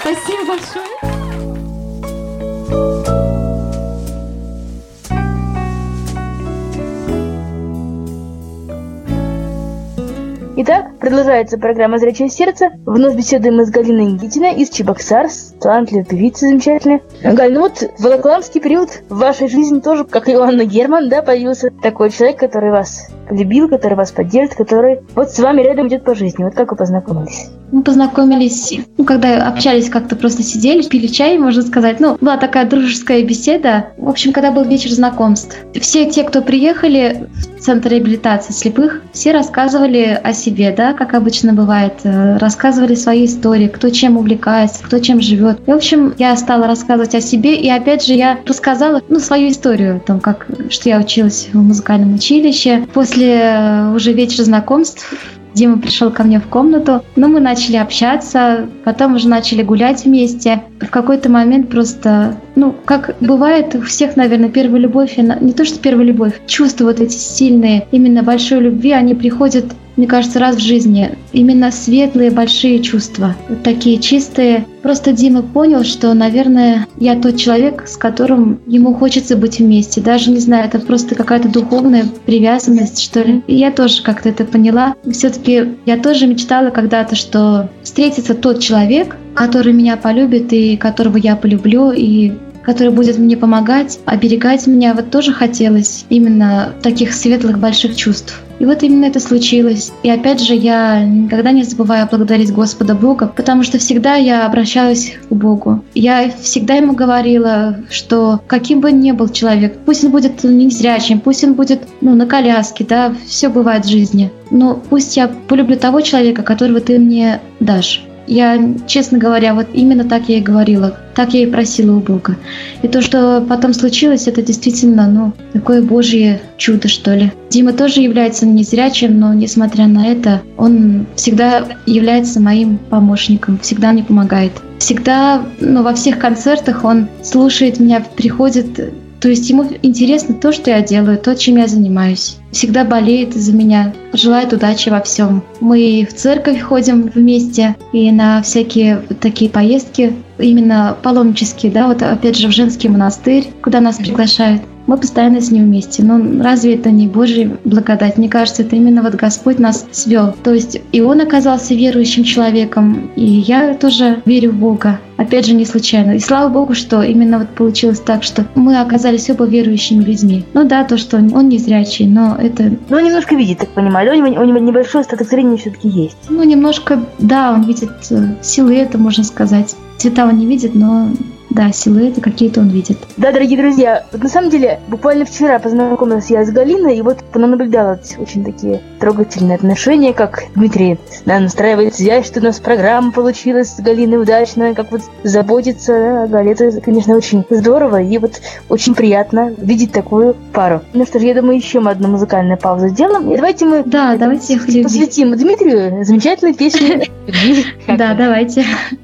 Спасибо большое. Итак, продолжается программа «Зрячее сердце». Вновь беседуем мы с Галиной Никитиной из Чебоксар, талантливой певицей замечательной. Галь, ну вот в волоколамский период в вашей жизни тоже, как и Иоанна Герман, да, появился такой человек, который вас любил, который вас поддержит, который вот с вами рядом идет по жизни. Вот как вы познакомились? Мы познакомились, когда общались, как-то просто сидели, пили чай, можно сказать. Была такая дружеская беседа. В общем, когда был вечер знакомств. Все те, кто приехали в Центр реабилитации слепых, все рассказывали о себе, да, как обычно бывает. Рассказывали свои истории, кто чем увлекается, кто чем живет. И, в общем, я стала рассказывать о себе, и опять же я рассказала свою историю, о том, что я училась в музыкальном училище. После уже вечера знакомств Дима пришел ко мне в комнату, мы начали общаться, потом уже начали гулять вместе. В какой-то момент просто, как бывает у всех, наверное, первая любовь, не то что первая любовь, чувства вот эти сильные, именно большой любви, они приходят, мне кажется, раз в жизни. Именно светлые, большие чувства, вот такие чистые. Просто Дима понял, что, наверное, я тот человек, с которым ему хочется быть вместе. Даже, не знаю, это просто какая-то духовная привязанность, что ли. И я тоже как-то это поняла. Все-таки я тоже мечтала когда-то, что встретится тот человек, который меня полюбит и которого я полюблю, и который будет мне помогать, оберегать меня. Вот тоже хотелось именно таких светлых, больших чувств. И вот именно это случилось. И опять же, я никогда не забываю благодарить Господа Бога, потому что всегда я обращалась к Богу. Я всегда ему говорила, что каким бы ни был человек, пусть он будет незрячим, пусть он будет на коляске, да, все бывает в жизни. Но пусть я полюблю того человека, которого ты мне дашь. Я, честно говоря, вот именно так я и говорила, так я и просила у Бога. И то, что потом случилось, это действительно, такое Божье чудо, что ли. Дима тоже является незрячим, но, несмотря на это, он всегда является моим помощником, всегда мне помогает. Всегда, во всех концертах он слушает меня, приходит. То есть ему интересно то, что я делаю, то, чем я занимаюсь. Всегда болеет за меня, желает удачи во всем. Мы в церковь ходим вместе и на всякие такие поездки, именно паломнические, да, вот опять же в женский монастырь, куда нас приглашают. Мы постоянно с ним вместе. Разве это не Божья благодать? Мне кажется, это именно вот Господь нас свел. То есть и он оказался верующим человеком, и я тоже верю в Бога. Опять же, не случайно. И слава Богу, что именно вот получилось так, что мы оказались оба верующими людьми. Да, то, что он незрячий, но это... Он немножко видит, так понимаю, да? У него небольшой остаток зрения все-таки есть. Немножко, да, он видит силуэты, можно сказать. Цвета он не видит, но... Да, силуэты какие-то он видит. Да, дорогие друзья, на самом деле, буквально вчера познакомилась я с Галиной, и вот наблюдала очень такие трогательные отношения, как Дмитрий настраивает связь, что у нас программа получилась с Галиной удачная, как вот заботится о Гале. Это, конечно, очень здорово, и вот очень приятно видеть такую пару. Ну что ж, я думаю, еще мы одну музыкальную паузу сделаем. И давайте мы давайте посвятим Дмитрию замечательной песне. Да, давайте.